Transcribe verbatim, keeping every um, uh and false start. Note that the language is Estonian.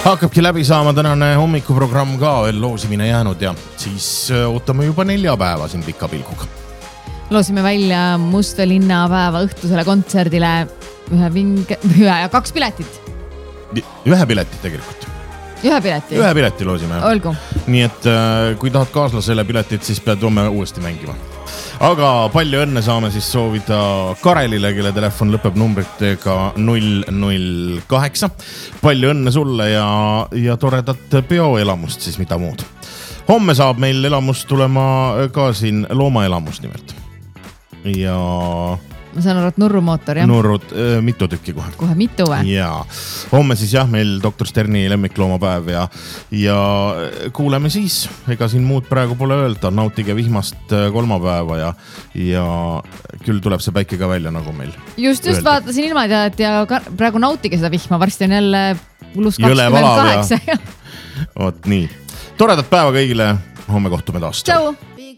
hakkabki läbi saama tänane hommikuprogramm ka veel loosimine jäänud ja siis ootame juba neljapäeva siin pika pilguga. Loosime välja Musta linnapäeva õhtusele kontserdile ühe vinge, ühe ja kaks piletit. Ühe pileti tegelikult. Ühe pileti? Ühe pileti loosime. Olgu. Nii et kui tahad kaaslasele piletit, siis pead homme uuesti mängima. Aga palju õnne saame siis soovida Karelile, kelle telefon lõpeb numbritega null null kaheksa. Palju õnne sulle ja, ja toredat peoelamust siis mida muud. Homme saab meil elamust tulema ka siin loomaelamus nimelt. Ja... Ma saan aru, et nurrumootor, jah? Nurrud, äh, mitu tükki kohe. Kohe mitu või? Jaa. Homme siis jah, meil doktor Sterni lemmikloomapäev ja, ja kuuleme siis. Ega siin muud praegu pole öelda. Nautige vihmast kolmapäeva ja, ja küll tuleb see päike ka välja nagu meil. Just, just öelda. Vaatasin ilmatead ja praegu nautige seda vihma. Varsti on jälle plus kakskümmend kaheksa. Oot nii. Toredat päeva kõigile. Homme kohtume taas. Tšau!